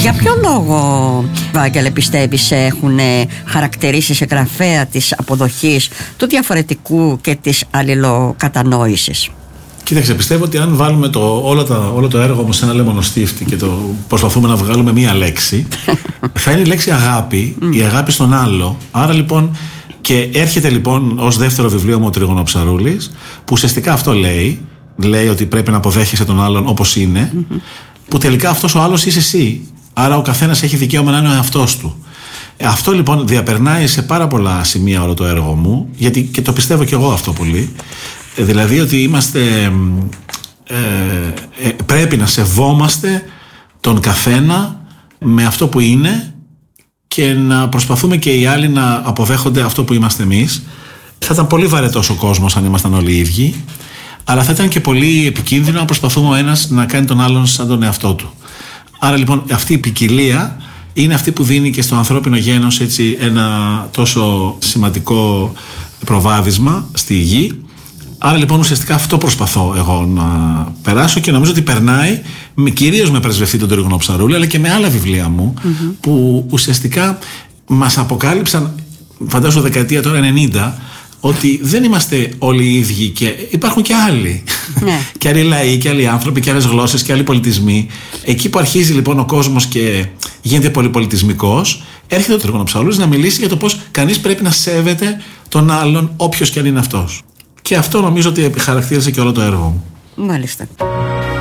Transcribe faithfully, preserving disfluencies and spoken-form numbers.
Για ποιο λόγο, Βάγγελε, πιστεύεις έχουν χαρακτηρίσει σε γραφέα της αποδοχής του διαφορετικού και της αλληλοκατανόησης? Κοίταξε, πιστεύω ότι αν βάλουμε το, όλο, τα, όλο το έργο μου σε ένα λεμονοστίφτη και το προσπαθούμε να βγάλουμε μία λέξη, θα είναι η λέξη αγάπη, mm. η αγάπη στον άλλο. Άρα λοιπόν, και έρχεται λοιπόν ως δεύτερο βιβλίο μου ο Τριγωνοψαρούλης, που ουσιαστικά αυτό λέει, λέει ότι πρέπει να αποδέχεσαι τον άλλον όπως είναι, mm-hmm. που τελικά αυτός ο άλλος είσαι εσύ. Άρα ο καθένας έχει δικαίωμα να είναι ο εαυτός του. Αυτό λοιπόν διαπερνάει σε πάρα πολλά σημεία όλο το έργο μου, γιατί και το πιστεύω κι εγώ αυτό πολύ. Δηλαδή ότι είμαστε, ε, ε, πρέπει να σεβόμαστε τον καθένα με αυτό που είναι και να προσπαθούμε και οι άλλοι να αποδέχονται αυτό που είμαστε εμείς. Θα ήταν πολύ βαρετός ο κόσμος αν ήμασταν όλοι οι ίδιοι, αλλά θα ήταν και πολύ επικίνδυνο να προσπαθούμε ο ένας να κάνει τον άλλον σαν τον εαυτό του. Άρα λοιπόν αυτή η ποικιλία είναι αυτή που δίνει και στο ανθρώπινο γένος έτσι ένα τόσο σημαντικό προβάδισμα στη γη. Άρα λοιπόν ουσιαστικά αυτό προσπαθώ εγώ να περάσω και νομίζω ότι περνάει με, κυρίως με πρεσβευτή τον Τριγωνοψαρούλη, αλλά και με άλλα βιβλία μου mm-hmm. που ουσιαστικά μας αποκάλυψαν, φαντάζομαι δεκαετία τώρα ενενήντα, ότι δεν είμαστε όλοι οι ίδιοι και υπάρχουν και άλλοι. Ναι. Και άλλοι λαοί και άλλοι άνθρωποι και άλλες γλώσσες και άλλοι πολιτισμοί. Εκεί που αρχίζει λοιπόν ο κόσμος και γίνεται πολυπολιτισμικός, έρχεται ο Τριγωνοψαρούλης να μιλήσει για το πώς κανείς πρέπει να σέβεται τον άλλον, όποιος και αν είναι αυτός. Και αυτό νομίζω ότι χαρακτήρισε και όλο το έργο μου. Μάλιστα.